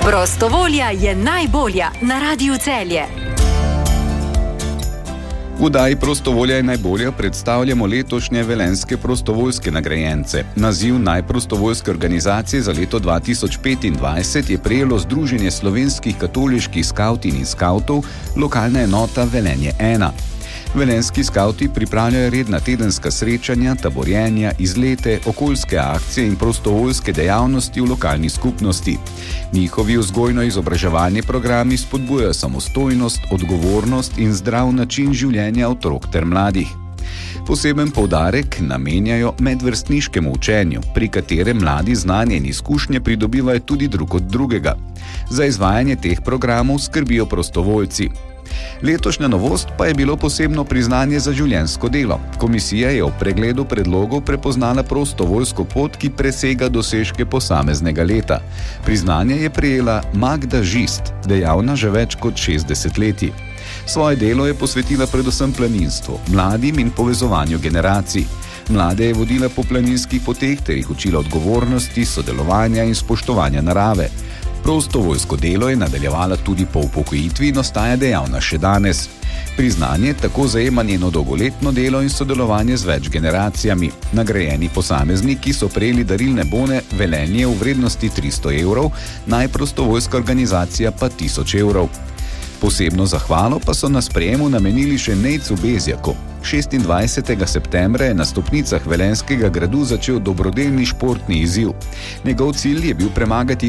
Prostovolja je najbolja na Radiu Celje. V oddaji Prostovolja je najbolja predstavljamo letošnje velenjske prostovoljske nagrajence. Naziv najprostovoljske organizacije za leto 2025 je prejelo Združenje slovenskih katoliških skavtin in skavtov, lokalna enota Velenje 1. Velenjski skavti pripravljajo redna tedenska srečanja, taborjenja, izlete, okoljske akcije in prostovoljske dejavnosti v lokalni skupnosti. Njihovi vzgojno-izobraževalni programi spodbujajo samostojnost, odgovornost in zdrav način življenja otrok ter mladih. Poseben poudarek namenjajo medvrstniškemu učenju, pri katerem mladi znanje in izkušnje pridobivajo tudi drug od drugega. Za izvajanje teh programov skrbijo prostovoljci. Letošnja novost pa je bilo posebno priznanje za življenjsko delo. Komisija je v pregledu predlogov prepoznala prostovoljsko pot, ki presega dosežke posameznega leta. Priznanje je prejela Magda Žist, dejavna že več kot 60 leti. Svoje delo je posvetila predvsem planinstvu, mladim in povezovanju generacij. Mlade je vodila po planinskih poteh ter jih učila odgovornosti, sodelovanja in spoštovanja narave. Prostovoljsko delo je nadaljevala tudi po upokojitvi in ostaja dejavna še danes. Priznanje tako zajema njeno dolgoletno delo in sodelovanje z več generacijami. Nagrajeni posamezniki so prejeli darilne bone Velenje v vrednosti 300 evrov, najprostovoljska organizacija pa 1000 evrov. Posebno zahvalo pa so na sprejemu namenili še Nejcu Bezjaku. 26. septembra je na stopnicah Velenjskega gradu začel dobrodelni športni izziv. Njegov cilj je bil premagati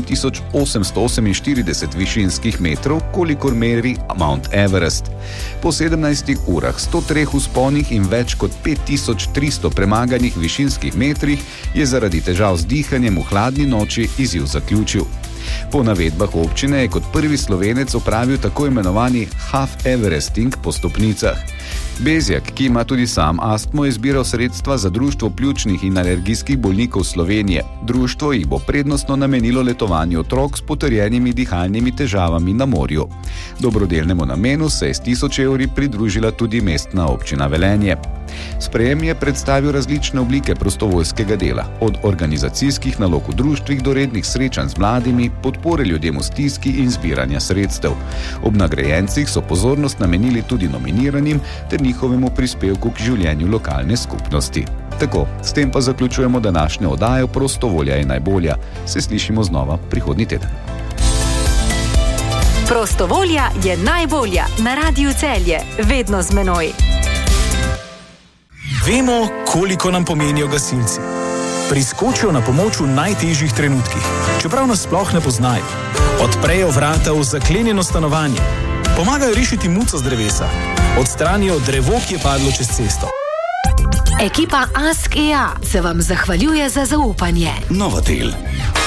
8848 višinskih metrov, kolikor meri Mount Everest. Po 17 urah, 103 vzponih in več kot 5300 premaganih višinskih metrih je zaradi težav z dihanjem v hladni noči izziv zaključil. Po navedbah občine je kot prvi Slovenec opravil tako imenovani Half Everesting po stopnicah. Bezjak, ki ima tudi sam astmo, je zbiral sredstva za Društvo pljučnih in alergijskih bolnikov Slovenije. Društvo jih bo prednostno namenilo letovanju otrok s potrjenimi dihalnimi težavami na morju. Dobrodelnemu namenu se je s 1000 evri pridružila tudi mestna občina Velenje. Sprejem je predstavil različne oblike prostovoljskega dela, od organizacijskih nalog v društvih do rednih srečanj z mladimi, podpore ljudem v stiski in zbiranja sredstev. Ob nagrajencih so pozornost namenili tudi nominiranim ter njihovemu prispevku k življenju lokalne skupnosti. Tako, s tem pa zaključujemo današnjo oddajo Prostovolja je najbolja. Se slišimo znova prihodnji teden. Prostovolja je najbolja na Radiu Celje, vedno z menoj. Vemo, koliko nam pomenijo gasilci. Priskočijo na pomoč v najtežjih trenutkih, čeprav nas sploh ne poznajo. Odprejo vrata v zaklenjeno stanovanje, pomagajo rešiti muco z drevesa, odstranijo drevo, ki je padlo čez cesto. Ekipa Ask EA se vam zahvaljuje za zaupanje. Novotel.